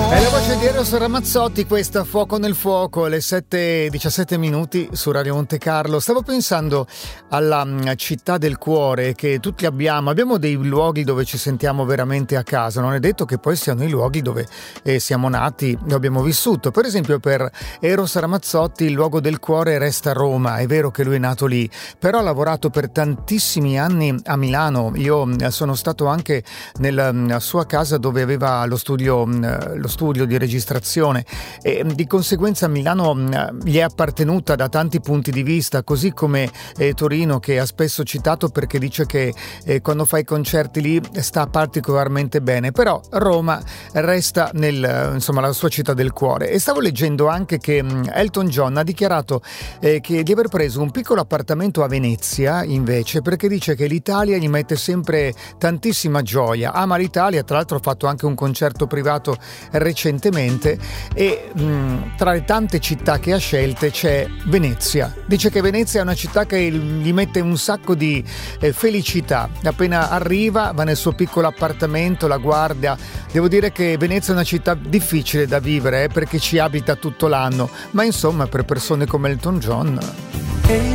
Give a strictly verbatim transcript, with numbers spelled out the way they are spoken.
È la voce di Eros Ramazzotti, questa Fuoco nel fuoco, alle sette e diciassette minuti su Radio Monte Carlo. Stavo pensando alla um, città del cuore che tutti abbiamo. Abbiamo dei luoghi dove ci sentiamo veramente a casa. Non è detto che poi siano i luoghi dove eh, siamo nati e abbiamo vissuto. Per esempio, per Eros Ramazzotti il luogo del cuore resta Roma. È vero che lui è nato lì, però ha lavorato per tantissimi anni a Milano. Io uh, sono stato anche nella uh, sua casa dove aveva lo studio uh, lo studio di registrazione e di conseguenza Milano gli è appartenuta da tanti punti di vista, così come eh, Torino, che ha spesso citato perché dice che eh, quando fa i concerti lì sta particolarmente bene, però Roma resta nel, insomma, la sua città del cuore. E stavo leggendo anche che Elton John ha dichiarato eh, che di aver preso un piccolo appartamento a Venezia invece perché dice che l'Italia gli mette sempre tantissima gioia, ama l'Italia, tra l'altro ha fatto anche un concerto privato recentemente e mh, tra le tante città che ha scelte c'è Venezia. Dice che Venezia è una città che gli mette un sacco di eh, felicità. Appena arriva va nel suo piccolo appartamento, la guardia. Devo dire che Venezia è una città difficile da vivere eh, perché ci abita tutto l'anno, ma insomma per persone come Elton John. Hey